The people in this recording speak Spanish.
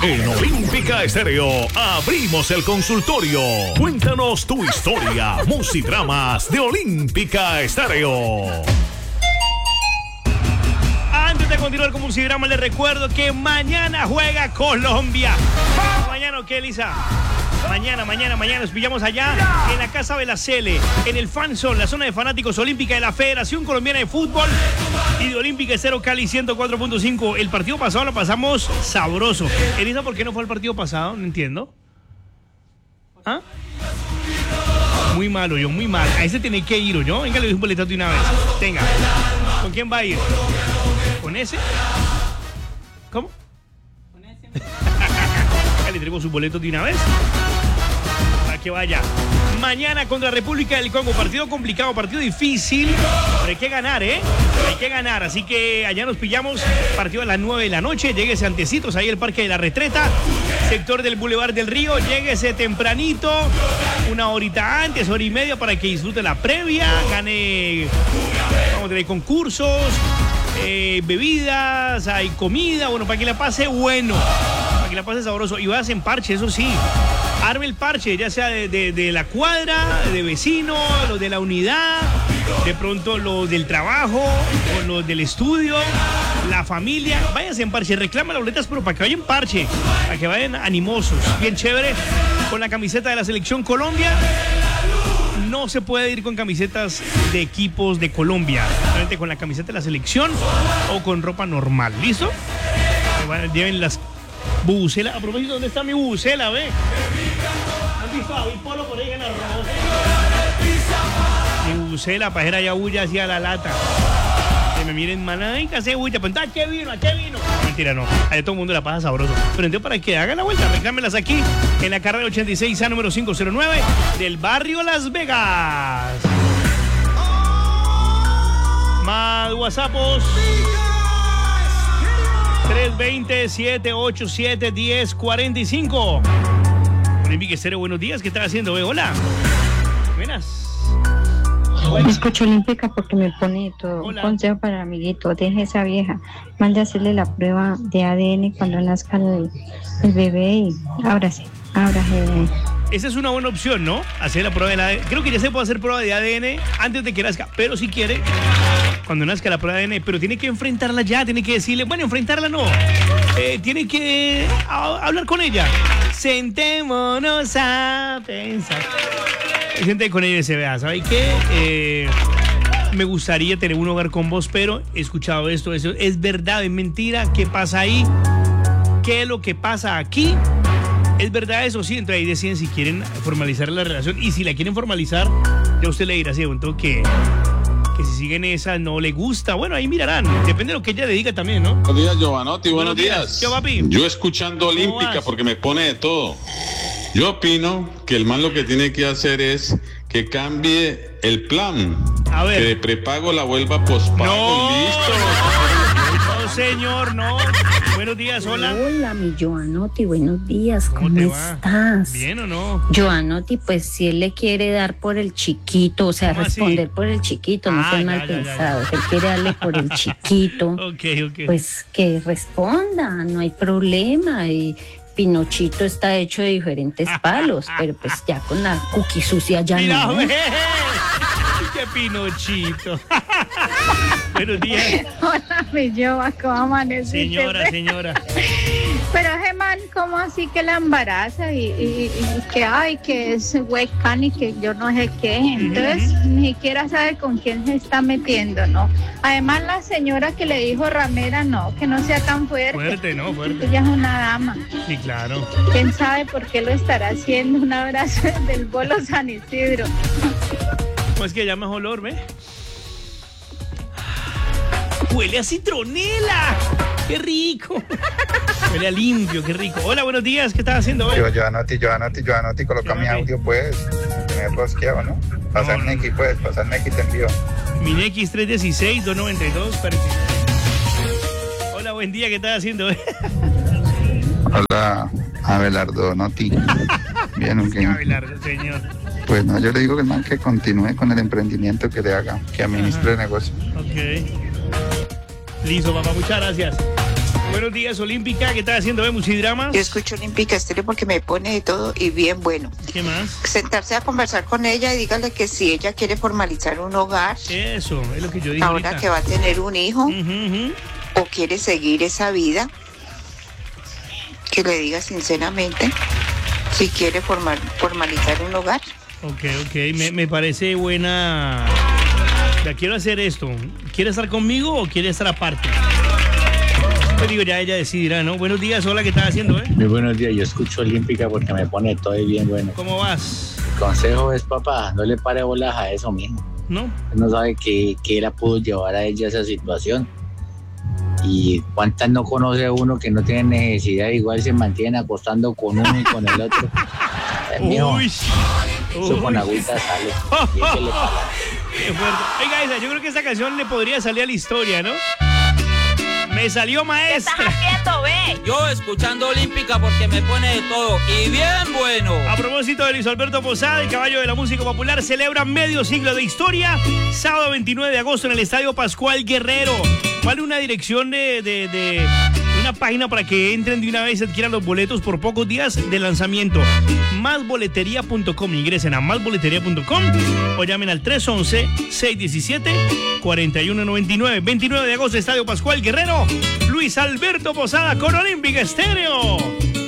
En Olímpica Estéreo abrimos el consultorio. Cuéntanos tu historia, musidramas de Olímpica Estéreo. Antes de continuar con Musidrama, les recuerdo que mañana juega Colombia. Mañana, ¿qué, Elisa? Mañana nos pillamos allá en la Casa Belacele, en el Fan Zone, la zona de fanáticos olímpica de la Federación Colombiana de Fútbol y de Olímpica Estéreo Cali 104.5. El partido pasado lo pasamos sabroso. Elisa, ¿por qué no fue el partido pasado? No entiendo. ¿Ah? Muy malo, muy mal. A ese tiene que ir, ¿yo? Venga, le doy un boletazo de una vez. Venga. ¿Con quién va a ir? ¿Con ese? ¿Cómo? Con ese. Le traigo sus boletos de una vez. Para que vaya. Mañana contra República del Congo. Partido complicado, partido difícil. Pero hay que ganar, ¿eh? Hay que ganar. Así que allá nos pillamos. Partido a las 9 de la noche. Lléguese antecitos ahí el Parque de la Retreta. Sector del Boulevard del Río. Lléguese tempranito. Una horita antes, hora y media para que disfrute la previa. Gane. Vamos a tener concursos. Bebidas. Hay comida. Bueno, para que la pase bueno. Para que la pase sabroso. Y vas en parche, eso sí. Arme el parche, ya sea de la cuadra, de vecino, los de la unidad, de pronto los del trabajo, o los del estudio, la familia. Váyanse en parche, reclama las boletas, pero para que vayan en parche, para que vayan animosos, bien chévere, con la camiseta de la Selección Colombia. No se puede ir con camisetas de equipos de Colombia, solamente con la camiseta de la selección o con ropa normal, ¿listo? Lleven las bubucelas. A propósito, ¿dónde está mi bubucela, ve? ¿Han visto a David Polo por ahí en arroz? Mi bubucela, pajera ya bulla hacia la lata. Que me miren, man, que hace bulla. Pues, ¿a qué vino? ¿A qué vino? Mentira, no. A todo el mundo la pasa sabroso. Pero entonces, para que hagan la vuelta, reclámenlas aquí en la carrera 86A número 509 del barrio Las Vegas. Más WhatsAppos. 320-787-1045. Olímpica Estéreo, buenos días. ¿Qué estás haciendo? Hola. Buenas. Me escucho Olímpica porque me pone todo. Hola. Un consejo para el amiguito. Deje esa vieja. Mande a hacerle la prueba de ADN cuando nazca el bebé y ábrase. Esa es una buena opción, ¿no? Hacer la prueba de ADN. Creo que ya se puede hacer prueba de ADN antes de que nazca. Pero si quiere, cuando nazca la prueba de ADN, pero tiene que enfrentarla ya, tiene que decirle, bueno, enfrentarla no. Tiene que hablar con ella. Sentémonos a pensar. Siente con ella y se vea, ¿sabes qué? Me gustaría tener un hogar con vos, pero he escuchado esto, eso es verdad, es mentira, ¿qué pasa ahí? ¿Qué es lo que pasa aquí? ¿Es verdad eso? Sí, entonces ahí deciden si quieren formalizar la relación, y si la quieren formalizar, ya usted le dirá, sí, entonces que si siguen esa no le gusta, bueno, ahí mirarán, depende de lo que ella le diga también, ¿no? Buenos días, Giovanotti, buenos días. ¿Qué, papi? Yo escuchando Olímpica porque me pone de todo. Yo opino que el man lo que tiene que hacer es que cambie el plan. A ver. Que de prepago la vuelva pospago. No. Listo. No, señor, no. Buenos días, hola. Hola, mi Giovanotti, buenos días, ¿cómo estás? ¿Bien o no? Giovanotti, pues si él le quiere dar por el chiquito, o sea, responder por el chiquito, no sea mal pensado, que él quiere darle por el chiquito, okay. Pues que responda, no hay problema, y Pinochito está hecho de diferentes palos, pero pues ya con la cookie sucia ya Mira, no. ¡Qué Pinochito! Buenos días. Hola, mi Giova, ¿cómo amaneciste? Señora. Pero ese man, ¿cómo así que la embaraza? Y que, ay, que es huecán y que yo no sé qué. Entonces, ni siquiera sabe con quién se está metiendo, ¿no? Además, la señora que le dijo ramera, no, que no sea tan fuerte. Fuerte. Ella es una dama. Sí, claro. ¿Quién sabe por qué lo estará haciendo? Un abrazo del Bolo San Isidro. ¿Cómo es que llama olor, ve? Huele a citronela. ¡Qué rico! Huele a limpio, qué rico. Hola, buenos días, ¿qué estás haciendo hoy? Giovanotti, coloca mi audio, pues. Me he rosqueado, ¿no? Pasa el Neki, pues, te envío. Mi Neki 316-292. Hola, buen día, ¿qué estás haciendo hoy? Hola, Abelardo Noti. Bien, ¿o qué? Abelardo, señor. Pues no, yo le digo que el man que continúe con el emprendimiento que le haga, que administre el negocio. Ok. Listo, papá, muchas gracias. Buenos días, Olímpica. ¿Qué estás haciendo, Musidramas? Yo escucho Olímpica Estéreo porque me pone de todo y bien bueno. ¿Qué más? Sentarse a conversar con ella y dígale que si ella quiere formalizar un hogar. Eso, es lo que yo digo ahora ahorita. que va a tener un hijo o quiere seguir esa vida, que le diga sinceramente si quiere formalizar un hogar. Ok, me parece buena. Ya quiero hacer esto. ¿Quiere estar conmigo o quiere estar aparte? Pues digo, ya ella decidirá, ¿no? Buenos días, hola, ¿qué estás haciendo, Muy buenos días, yo escucho Olímpica porque me pone todo bien bueno. ¿Cómo vas? El consejo es, papá, no le pare bolas a eso mismo. ¿No? No sabe qué la pudo llevar a ella a esa situación. Y cuántas no conoce uno que no tiene necesidad, igual se mantienen acostando con uno y con el otro. Mío, eso con agüita sale. Y es que le pasa. Qué fuerte. Oiga, esa, yo creo que esa canción le podría salir a la historia, ¿no? Me salió maestra. ¿Qué estás haciendo, ve? Yo escuchando Olímpica porque me pone de todo y bien bueno. A propósito de Luis Alberto Posada, el caballo de la música popular, celebra medio siglo de historia. Sábado 29 de agosto en el Estadio Pascual Guerrero. Vale una dirección de una página para que entren de una vez y adquieran los boletos por pocos días de lanzamiento. Másboletería.com. Ingresen a másboletería.com o llamen al 311-617-4199. 29 de agosto, Estadio Pascual Guerrero. Luis Alberto Posada con Olímpica Estéreo.